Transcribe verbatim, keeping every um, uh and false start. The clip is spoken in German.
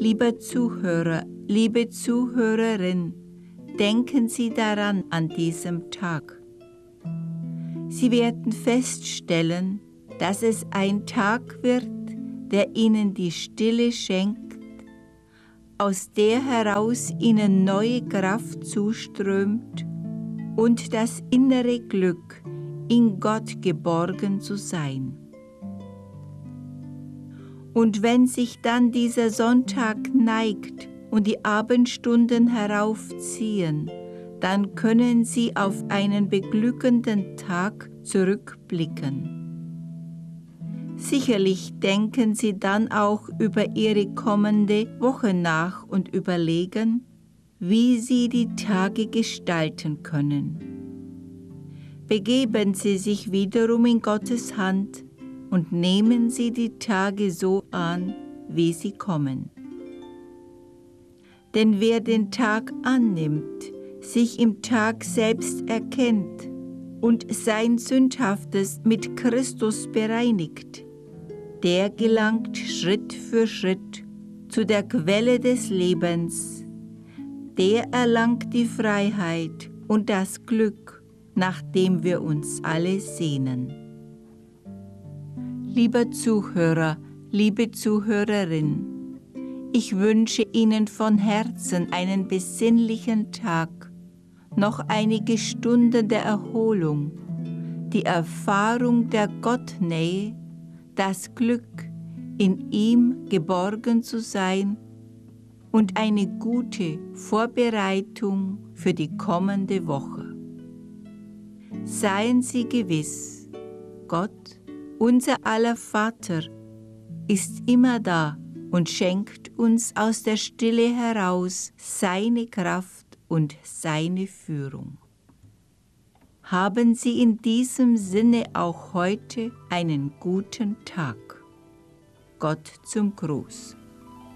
Lieber Zuhörer, liebe Zuhörerin, denken Sie daran an diesem Tag. Sie werden feststellen, dass es ein Tag wird, der Ihnen die Stille schenkt, aus der heraus Ihnen neue Kraft zuströmt und das innere Glück, in Gott geborgen zu sein. Und wenn sich dann dieser Sonntag neigt und die Abendstunden heraufziehen, dann können Sie auf einen beglückenden Tag zurückblicken. Sicherlich denken Sie dann auch über Ihre kommende Woche nach und überlegen, wie Sie die Tage gestalten können. Begeben Sie sich wiederum in Gottes Hand und nehmen Sie die Tage so an, wie sie kommen. Denn wer den Tag annimmt, sich im Tag selbst erkennt und sein Sündhaftes mit Christus bereinigt, der gelangt Schritt für Schritt zu der Quelle des Lebens, der erlangt die Freiheit und das Glück, nach dem wir uns alle sehnen. Lieber Zuhörer, liebe Zuhörerin, ich wünsche Ihnen von Herzen einen besinnlichen Tag, noch einige Stunden der Erholung, die Erfahrung der Gottnähe, das Glück, in ihm geborgen zu sein und eine gute Vorbereitung für die kommende Woche. Seien Sie gewiss, Gott, unser aller Vater, ist immer da und schenkt uns aus der Stille heraus seine Kraft und seine Führung. Haben Sie in diesem Sinne auch heute einen guten Tag. Gott zum Gruß.